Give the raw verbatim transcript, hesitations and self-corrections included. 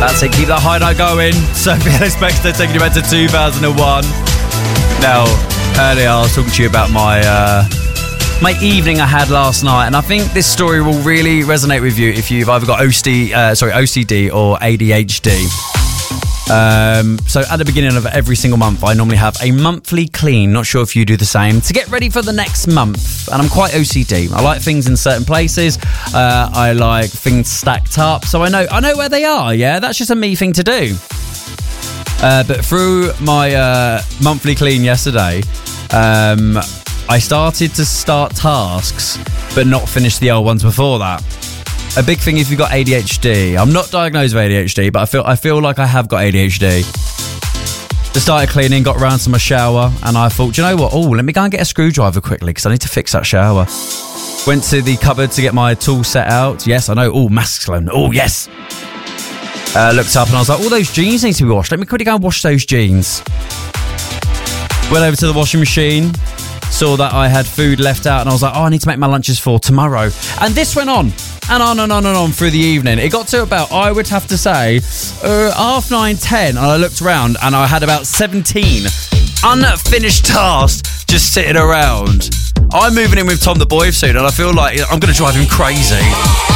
That's it, keep that high note going. Sophie Ellis Bextor taking you back to two thousand one. Now, earlier I was talking to you about my uh, my evening I had last night, and I think this story will really resonate with you if you've either got O C D, uh, sorry, O C D or A D H D. Um, so at the beginning of every single month, I normally have a monthly clean, not sure if you do the same, to get ready for the next month. And I'm quite O C D. I like things in certain places. Uh, I like things stacked up, so I know I know where they are, yeah? That's just a me thing to do. Uh, but through my uh, monthly clean yesterday, um, I started to start tasks, but not finish the old ones before that. A big thing if you've got A D H D. I'm not diagnosed with A D H D, but I feel I feel like I have got A D H D. Just started cleaning, got round to my shower, and I thought, do you know what? Oh, let me go and get a screwdriver quickly because I need to fix that shower. Went to the cupboard to get my tool set out. Yes, I know. Oh, masculine. Oh, yes. Uh, looked up and I was like, all those jeans need to be washed. Let me quickly go and wash those jeans. Went over to the washing machine. Saw that I had food left out and I was like, oh, I need to make my lunches for tomorrow. And this went on and on and on and on through the evening. It got to about, I would have to say, uh, half nine, ten, and I looked around and I had about seventeen unfinished tasks just sitting around. I'm moving in with Tom the boy soon and I feel like I'm going to drive him crazy.